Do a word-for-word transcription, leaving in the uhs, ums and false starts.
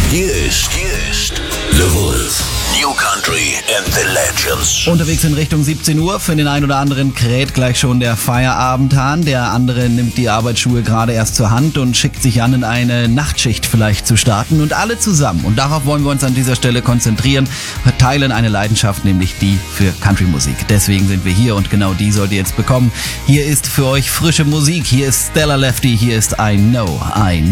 Hier ist, hier ist The Wolf. New Country and the Legends. Unterwegs in Richtung siebzehn Uhr. Für den einen oder anderen kräht gleich schon der Feierabendhahn. Der andere nimmt die Arbeitsschuhe gerade erst zur Hand und schickt sich an, in eine Nachtschicht vielleicht zu starten. Und alle zusammen, und darauf wollen wir uns an dieser Stelle konzentrieren, teilen eine Leidenschaft, nämlich die für Country-Musik. Deswegen sind wir hier und genau die sollt ihr jetzt bekommen. Hier ist für euch frische Musik. Hier ist Stella Lefty. Hier ist I Know, I Know.